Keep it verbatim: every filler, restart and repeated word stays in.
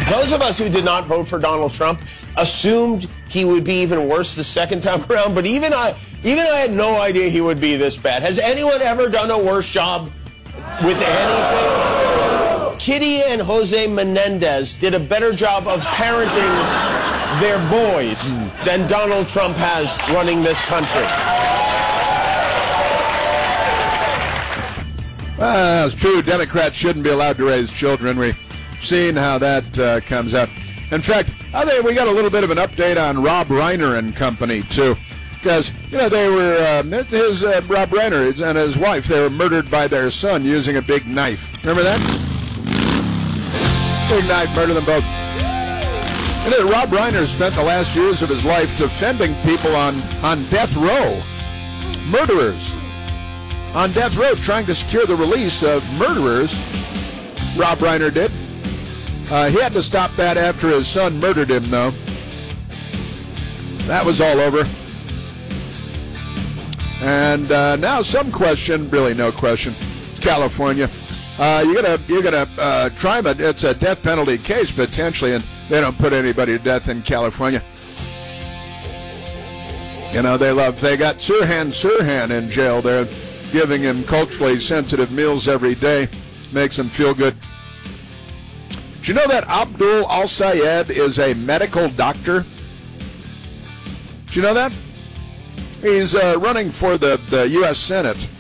those of us who did not vote for Donald Trump assumed he would be even worse the second time around, but even I, even I had no idea he would be this bad. Has anyone ever done a worse job with anything? Kitty and Jose Menendez did a better job of parenting their boys than Donald Trump has running this country. Well, that's true. Democrats shouldn't be allowed to raise children. We've seen how that uh, comes out. In fact, I think we got a little bit of an update on Rob Reiner and company, too. Because, you know, they were, uh, his, uh, Rob Reiner and his wife, they were murdered by their son using a big knife. Remember that? Big knife, murdered them both. And then Rob Reiner spent the last years of his life defending people on, on death row. Murderers. On death row, trying to secure the release of murderers. Rob Reiner did. Uh, he had to stop that after his son murdered him, though. That was all over. And uh, now some question, really no question. It's California. Uh, you're gonna you're gonna uh, try, but it's a death penalty case potentially, and they don't put anybody to death in California. You know they love. They got Sirhan Sirhan in jail there, giving him culturally sensitive meals every day, makes him feel good. Do you know that Abdul Al-Sayed is a medical doctor? Do you know that? He's uh, running for the, the U S Senate.